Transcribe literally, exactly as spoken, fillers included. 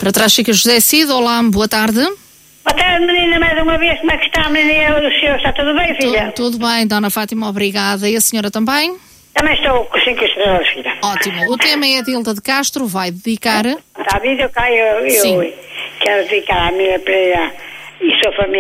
Para trás fica José Cid. Olá, boa tarde. Boa tarde, menina, mais uma vez. Como é que está, menina? O senhor está tudo bem, filha? Tudo, tudo bem, Dona Fátima, obrigada. E a senhora também? Também estou com cinco estrelas, filha. Ótimo. O tema é a Dilda de Castro, vai dedicar... Está a vida, eu, eu, eu quero dedicar à minha filha e sua família.